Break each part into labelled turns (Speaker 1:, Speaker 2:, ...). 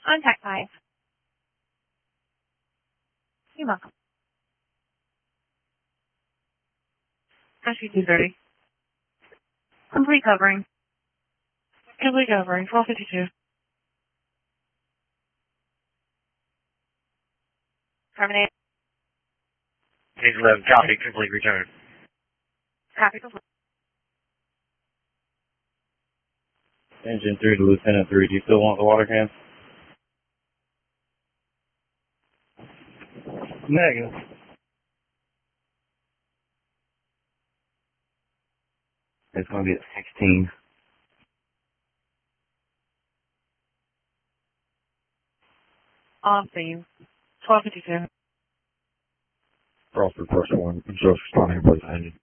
Speaker 1: Contact 5. You're welcome. Rescue 230. Complete covering. Complete covering. 1252. Terminate.
Speaker 2: Page 11, copy, complete return.
Speaker 1: Copy complete.
Speaker 3: Engine 3 to Lieutenant 3, do you still want the water can?
Speaker 4: Negative.
Speaker 3: It's going to be at 16.
Speaker 1: On scene. 1252.
Speaker 2: Frost first one, just responding to the engine.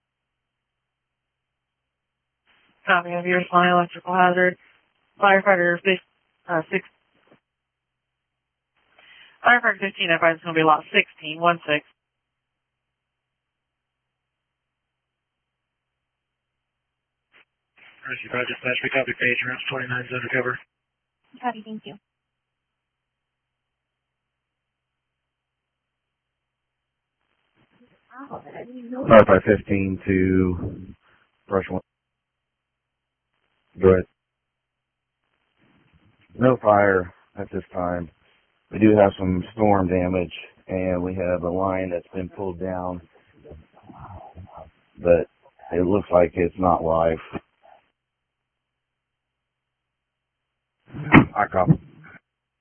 Speaker 1: Copy of your responding electrical hazard. Firefighter 15, Firefighter 15, I find it's going to be lot 16, 1-6.
Speaker 2: Rescue 5 dispatch, we copy page, routes 29 is undercover.
Speaker 1: Copy, thank you.
Speaker 3: Firefighter 15 to Brush 1.
Speaker 2: Go ahead.
Speaker 3: No fire at this time. We do have some storm damage, and we have a line that's been pulled down, but it looks like it's not live.
Speaker 2: I copy.